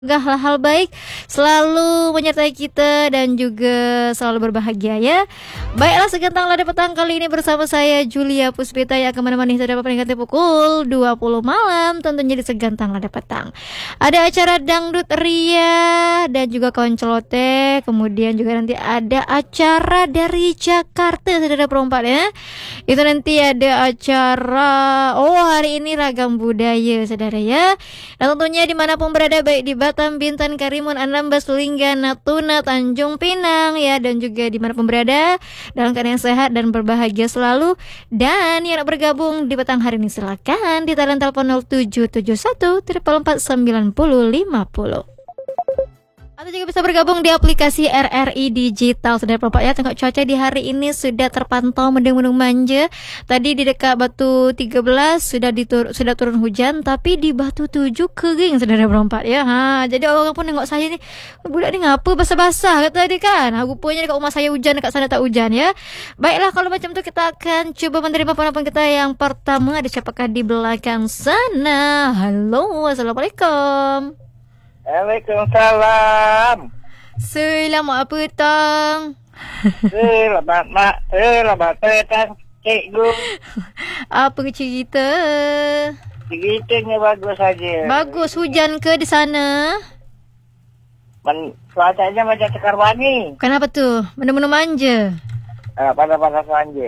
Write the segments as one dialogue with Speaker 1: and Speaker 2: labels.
Speaker 1: hal-hal baik selalu menyertai kita dan juga selalu berbahagia ya. Baiklah, Segantang Lada Petang kali ini bersama saya Julia Puspita yang akan menemani saudara peringkat pukul 20 malam tentunya di Segantang Lada Petang. Ada acara dangdut ria dan juga kawan celoteh. Kemudian juga nanti ada acara dari Jakarta saudara perempat ya. Itu nanti ada acara hari ini ragam budaya saudara ya. Dan tentunya dimanapun berada, baik di Batam, Bintan, Karimun, Anambas, Lingga, Natuna, Tanjung Pinang ya, dan juga dimanapun berada dalam keadaan yang sehat dan berbahagia selalu. Dan yang nak bergabung di petang hari ini silakan di talian telepon 0771 444 9050. Atau juga bisa bergabung di aplikasi RRI Digital. Saudara Bapak ya, tengok cuaca di hari ini sudah terpantau mendung-mendung manja. Tadi di dekat Batu 13 sudah turun hujan, tapi di Batu 7 kering saudara Bapak ya. Jadi orang pun tengok saya ni, budak ni ngapa basah-basah kata dia kan. Rupanya dekat rumah saya hujan, dekat sana tak hujan ya. Baiklah, kalau macam tu kita akan cuba menerima penelpon kita yang pertama. Ada siapakah di belakang sana? Halo, Assalamualaikum.
Speaker 2: Waalaikumsalam.
Speaker 1: Selamat petang.
Speaker 2: Selamat petang, cikgu.
Speaker 1: Apa cerita?
Speaker 2: Ceritanya bagus saja.
Speaker 1: Bagus, hujan ke di sana?
Speaker 2: Cuacanya macam tekar wangi.
Speaker 1: Kenapa tu? Mendung-mendung manja.
Speaker 2: Panas-panas manja.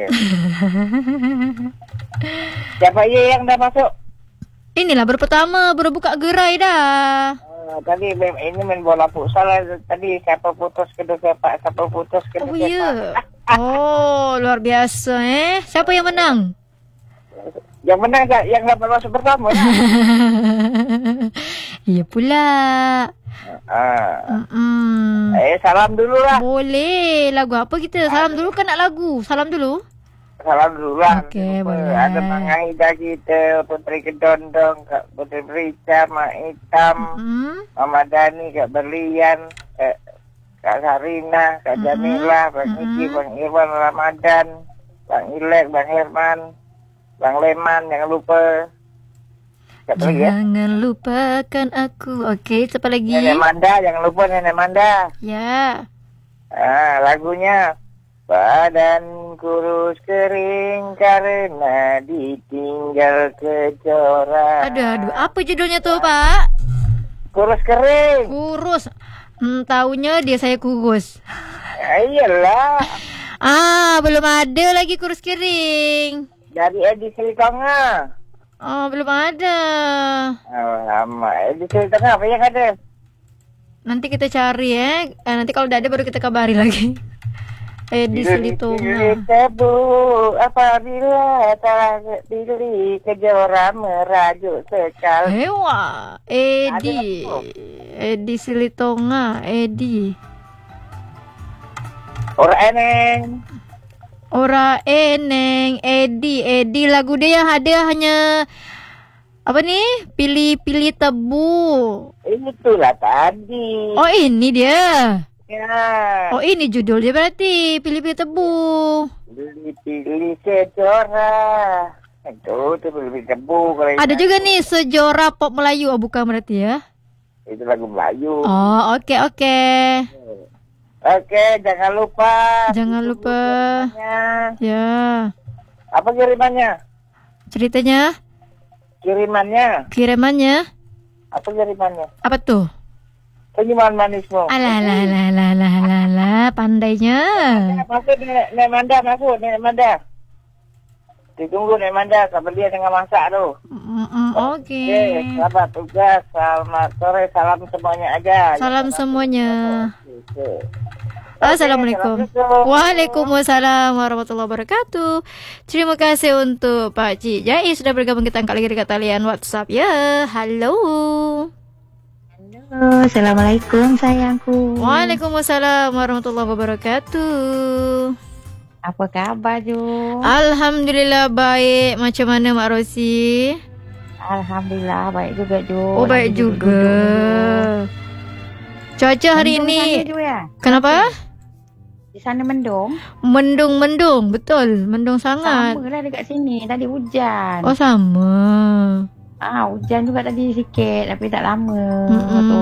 Speaker 2: Siapa yang dah masuk?
Speaker 1: Inilah baru pertama, baru buka gerai dah.
Speaker 2: Tadi ini main bola futsal. Tadi siapa putus kedua sepak, siapa putus kedua sepak.
Speaker 1: Ya. Oh, luar biasa Siapa yang menang?
Speaker 2: Yang menang tak? Yang dapat masuk pertama.
Speaker 1: Iya pula.
Speaker 2: Salam dulu lah.
Speaker 1: Boleh. Lagu apa kita? Salam dulu kan nak lagu? Salam dulu.
Speaker 2: Salam dulu lah.
Speaker 1: Okey, boleh.
Speaker 2: Ada Mak Aida kita, Putri Kedondong, Kak Putri Berica, Mak Hitam, Mama Dani, Kak Berlian, Kak Sarina, Kak Jamila, Bang Iki, Bang Irwan, Ramadan, Bang Ilek, Bang Herman, Bang Leman, jangan lupa. Siapa lagi ya?
Speaker 1: Jangan lupakan aku. Okey, siapa lagi?
Speaker 2: Nenek Manda, jangan lupa Nenek Manda.
Speaker 1: Ya.
Speaker 2: Lagunya badan kurus kering karena ditinggal kejora.
Speaker 1: Aduh, apa judulnya tu Pak?
Speaker 2: Kurus kering.
Speaker 1: Kurus. Taunya dia saya kurus.
Speaker 2: Iyalah.
Speaker 1: Belum ada lagi kurus kering.
Speaker 2: Dari Edi Silitonga.
Speaker 1: Belum ada.
Speaker 2: Lama. Edi Silitonga apa yang ada?
Speaker 1: Nanti kita cari nanti kalau udah ada baru kita kabari lagi. Edi Silitonga.
Speaker 2: Tebu apabila telah diri kejora merajuk sekali.
Speaker 1: Hewa. Edi Silitonga. Edi. Ora eneng. Edi lagu dia yang ada hanya apa nih? Pilih-pilih tebu.
Speaker 2: Itulah tadi.
Speaker 1: Oh, ini dia.
Speaker 2: Ya.
Speaker 1: Oh, ini judul dia berarti Pilih-pilih tebu.
Speaker 2: Pilih kejora. Itu pilih tebu.
Speaker 1: Ada juga nih Sejora Pop Melayu. Bukan berarti ya?
Speaker 2: Itu lagu Melayu.
Speaker 1: Oh, oke.
Speaker 2: Oke, jangan lupa.
Speaker 1: Ya.
Speaker 2: Apa kirimannya?
Speaker 1: Ceritanya? Kirimannya?
Speaker 2: Apa kirimannya?
Speaker 1: Apa tuh?
Speaker 2: Senyuman manismu.
Speaker 1: Alah, pandainya.
Speaker 2: Masuk Nek Manda. Ditunggu Nek Manda, sampai dia tengah masak tu.
Speaker 1: Oke.
Speaker 2: Selamat tugas, selamat sore, salam semuanya aja.
Speaker 1: Salam semuanya.
Speaker 2: Okay.
Speaker 1: Assalamualaikum. Waalaikumsalam warahmatullahi wabarakatuh. Terima kasih untuk Pak Cik Jai sudah bergabung, kita angkat lagi dekat talian WhatsApp ya. Halo.
Speaker 3: Assalamualaikum sayangku.
Speaker 1: Waalaikumsalam warahmatullahi wabarakatuh.
Speaker 3: Apa khabar Jo?
Speaker 1: Alhamdulillah baik. Macam mana Mak Rosi?
Speaker 3: Alhamdulillah baik juga Jo.
Speaker 1: Oh, baik juga. Cuaca hari ini
Speaker 3: ya?
Speaker 1: Kenapa?
Speaker 3: Di sana mendung.
Speaker 1: Mendung, betul. Mendung sangat.
Speaker 3: Sama lah dekat sini. Tadi hujan.
Speaker 1: Oh, sama.
Speaker 3: Hujan juga tadi sikit tapi tak lama.